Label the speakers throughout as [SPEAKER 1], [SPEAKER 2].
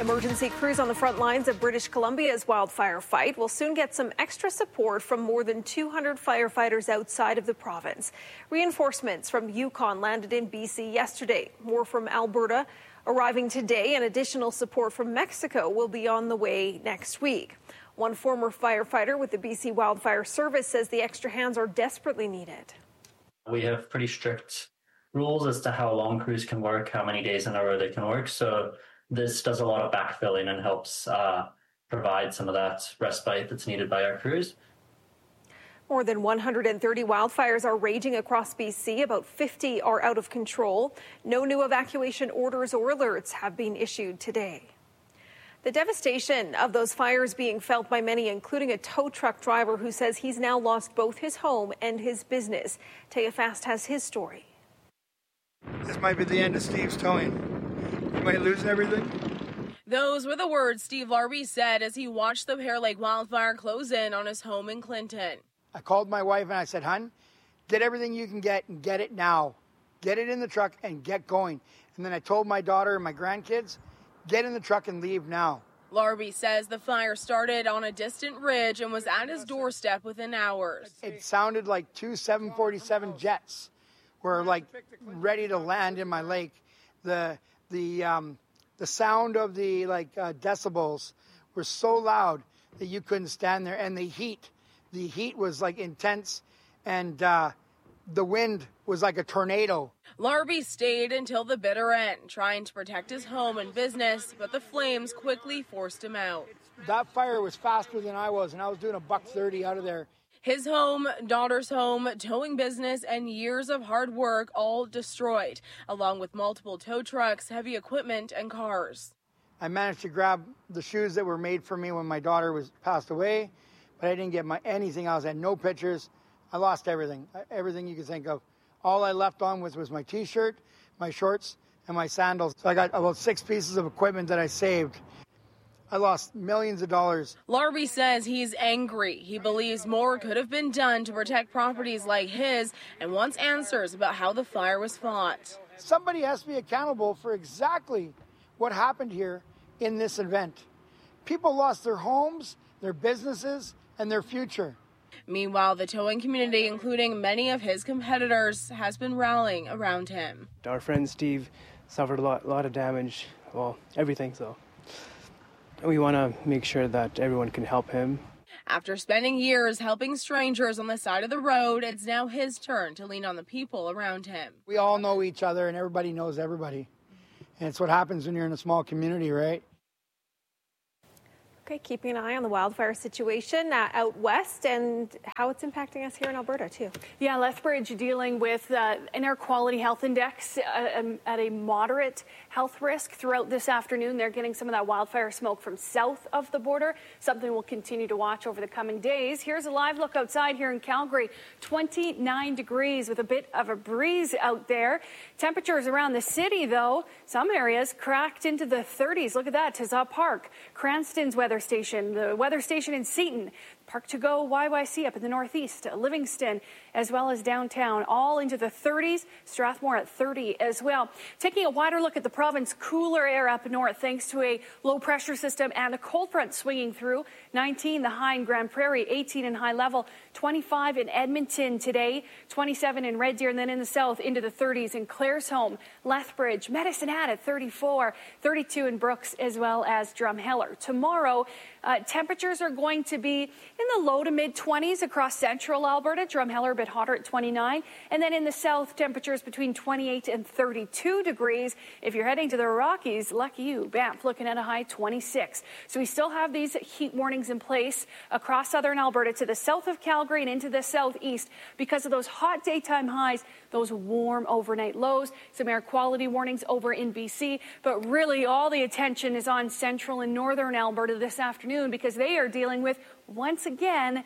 [SPEAKER 1] Emergency crews on the front lines of British Columbia's wildfire fight will soon get some extra support from more than 200 firefighters outside of the province. Reinforcements from Yukon landed in BC yesterday. More from Alberta arriving today, and additional support from Mexico will be on the way next week. One former firefighter with the BC Wildfire Service says the extra hands are desperately needed.
[SPEAKER 2] We have pretty strict rules as to how long crews can work, how many days in a row they can work. So this does a lot of backfilling and helps provide some of that respite that's needed by our crews.
[SPEAKER 1] More than 130 wildfires are raging across BC. About 50 are out of control. No new evacuation orders or alerts have been issued today. The devastation of those fires being felt by many, including a tow truck driver who says he's now lost both his home and his business. Taya Fast has his story.
[SPEAKER 3] This might be the end of Steve's towing. We might lose everything.
[SPEAKER 4] Those were the words Steve Larby said as he watched the Pear Lake wildfire close in on his home in Clinton.
[SPEAKER 3] I called my wife and I said, "Hun, get everything you can get and get it now. Get it in the truck and get going." And then I told my daughter and my grandkids, get in the truck and leave now.
[SPEAKER 4] Larby says the fire started on a distant ridge and was at his doorstep within hours.
[SPEAKER 3] It sounded like two 747 jets were like ready to land in my lake. The sound of the decibels were so loud that you couldn't stand there, and the heat was like intense, and the wind was like a tornado.
[SPEAKER 4] Larby stayed until the bitter end, trying to protect his home and business, but the flames quickly forced him out.
[SPEAKER 3] That fire was faster than I was, and I was doing $130 out of there.
[SPEAKER 4] His home, daughter's home, towing business, and years of hard work all destroyed, along with multiple tow trucks, heavy equipment, and cars.
[SPEAKER 3] I managed to grab the shoes that were made for me when my daughter passed away, but I didn't get anything else. I had no pictures. I lost everything you could think of. All I left on was my T-shirt, my shorts, and my sandals. So I got about 6 pieces of equipment that I saved. I lost millions of dollars.
[SPEAKER 4] Larby says he's angry. He believes more could have been done to protect properties like his and wants answers about how the fire was fought.
[SPEAKER 3] Somebody has to be accountable for exactly what happened here in this event. People lost their homes, their businesses, and their future.
[SPEAKER 4] Meanwhile, the towing community, including many of his competitors, has been rallying around him.
[SPEAKER 5] Our friend Steve suffered a lot of damage, well, everything, so we want to make sure that everyone can help him.
[SPEAKER 4] After spending years helping strangers on the side of the road, it's now his turn to lean on the people around him.
[SPEAKER 3] We all know each other and everybody knows everybody. And it's what happens when you're in a small community, right?
[SPEAKER 1] Okay, keeping an eye on the wildfire situation out west and how it's impacting us here in Alberta, too.
[SPEAKER 6] Yeah, Lethbridge dealing with an air quality health index at a moderate health risk throughout this afternoon. They're getting some of that wildfire smoke from south of the border, something we'll continue to watch over the coming days. Here's a live look outside here in Calgary, 29 degrees with a bit of a breeze out there. Temperatures around the city, though, some areas cracked into the 30s. Look at that, Tizza Park, Cranston's weather station, the weather station in Seton, Park to Go YYC up in the northeast, Livingston, as well as downtown, all into the 30s. Strathmore at 30 as well. Taking a wider look at the province, cooler air up north thanks to a low pressure system and a cold front swinging through. 19 the high in Grand Prairie, 18 in High Level, 25 in Edmonton today, 27 in Red Deer, and then in the south into the 30s in Claresholm, Lethbridge, Medicine Hat at 34, 32 in Brooks, as well as Drumheller. Tomorrow, temperatures are going to be in the low to mid 20s across central Alberta. Drumheller a bit hotter at 29. And then in the south, temperatures between 28 and 32 degrees. If you're heading to the Rockies, lucky you, Banff looking at a high 26. So we still have these heat warnings in place across southern Alberta to the south of Calgary and into the southeast because of those hot daytime highs, those warm overnight lows. Some air quality warnings over in BC. But really all the attention is on central and northern Alberta this afternoon because they are dealing with, once again,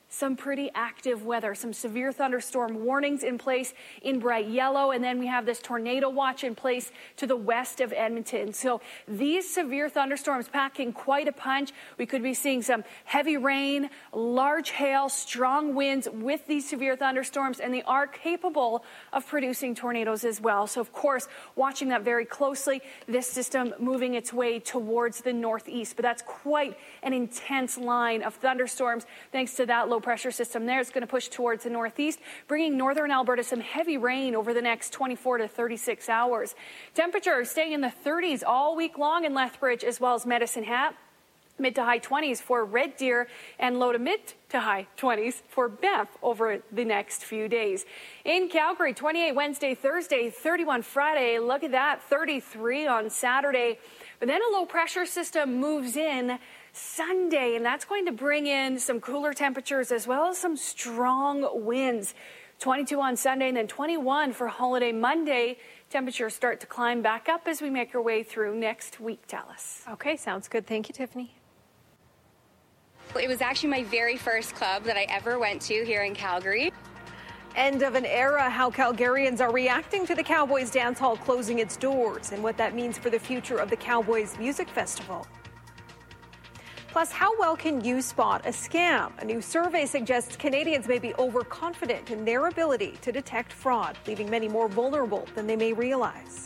[SPEAKER 6] some pretty active weather, some severe thunderstorm warnings in place in bright yellow, and then we have this tornado watch in place to the west of Edmonton. So these severe thunderstorms packing quite a punch. We could be seeing some heavy rain, large hail, strong winds with these severe thunderstorms, and they are capable of producing tornadoes as well. So of course, watching that very closely, this system moving its way towards the northeast, but that's quite an intense line of thunderstorms thanks to that low pressure system there. It's going to push towards the northeast, bringing northern Alberta some heavy rain over the next 24 to 36 hours. Temperatures staying in the 30s all week long in Lethbridge as well as Medicine Hat. Mid to high 20s for Red Deer and low to mid to high 20s for Banff over the next few days. In Calgary, 28 Wednesday, Thursday, 31 Friday. Look at that, 33 on Saturday. But then a low pressure system moves in Sunday, and that's going to bring in some cooler temperatures as well as some strong winds. 22 on Sunday and then 21 for holiday Monday. Temperatures start to climb back up as we make our way through next week, Dallas.
[SPEAKER 1] Okay, sounds good. Thank you, Tiffany.
[SPEAKER 7] It was actually my very first club that I ever went to here in Calgary.
[SPEAKER 1] End of an era, how Calgarians are reacting to the Cowboys Dance Hall closing its doors and what that means for the future of the Cowboys Music Festival. Plus, how well can you spot a scam? A new survey suggests Canadians may be overconfident in their ability to detect fraud, leaving many more vulnerable than they may realize.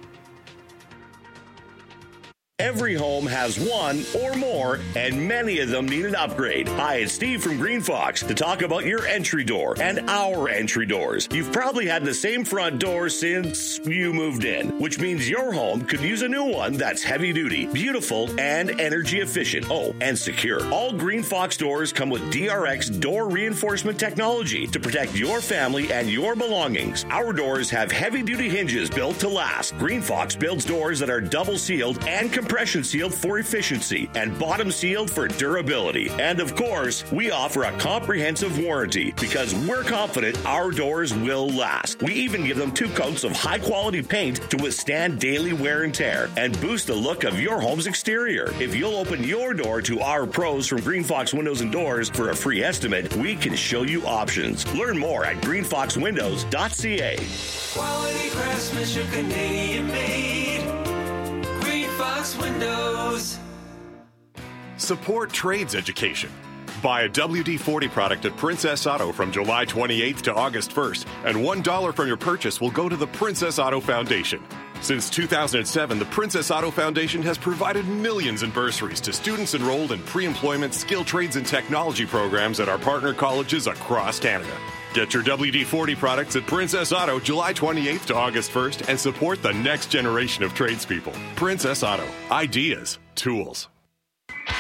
[SPEAKER 8] Every home has one or more, and many of them need an upgrade. Hi, it's Steve from Green Fox to talk about your entry door and our entry doors. You've probably had the same front door since you moved in, which means your home could use a new one that's heavy duty, beautiful, and energy efficient. Oh, and secure. All Green Fox doors come with DRX door reinforcement technology to protect your family and your belongings. Our doors have heavy duty hinges built to last. Green Fox builds doors that are double sealed and compression sealed for efficiency and bottom sealed for durability. And of course, we offer a comprehensive warranty because we're confident our doors will last. We even give them 2 coats of high quality paint to withstand daily wear and tear and boost the look of your home's exterior. If you'll open your door to our pros from Green Fox Windows and Doors for a free estimate, we can show you options. Learn more at greenfoxwindows.ca.
[SPEAKER 9] Quality craftsmanship, Canadian made. Fox Windows.
[SPEAKER 10] Support trades education. Buy a WD-40 product at Princess Auto from July 28th to August 1st, and $1 from your purchase will go to the Princess Auto Foundation. Since 2007, the Princess Auto Foundation has provided millions in bursaries to students enrolled in pre-employment skill trades and technology programs at our partner colleges across Canada. Get your WD-40 products at Princess Auto July 28th to August 1st and support the next generation of tradespeople. Princess Auto. Ideas. Tools.